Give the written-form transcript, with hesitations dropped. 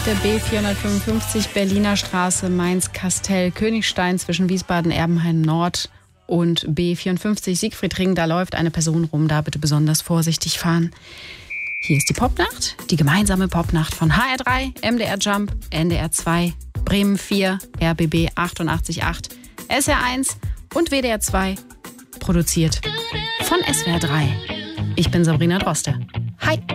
Der B455 Berliner Straße, Mainz-Kastell, Königstein zwischen Wiesbaden-Erbenheim Nord und B54 Siegfriedring. Da läuft eine Person rum, da bitte besonders vorsichtig fahren. Hier ist die Popnacht, die gemeinsame Popnacht von HR3, MDR Jump, NDR 2, Bremen 4, RBB 88.8, SR1 und WDR 2. Produziert von SWR 3. Ich bin Sabrina Droste. Hi!